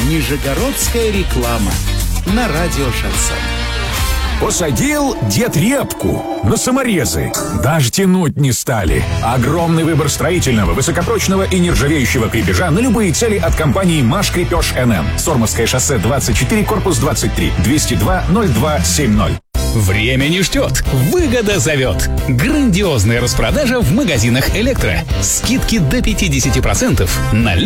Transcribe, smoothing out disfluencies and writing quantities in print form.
Нижегородская реклама на радио «Шансон». Посадил дед репку на саморезы. Даже тянуть не стали. Огромный выбор строительного, высокопрочного и нержавеющего крепежа на любые цели от компании «Маш Крепеж НМ». Сормовское шоссе 24, корпус 23, 202-0270. Время не ждет. Выгода зовет. Грандиозная распродажа в магазинах «Электро». Скидки до 50% на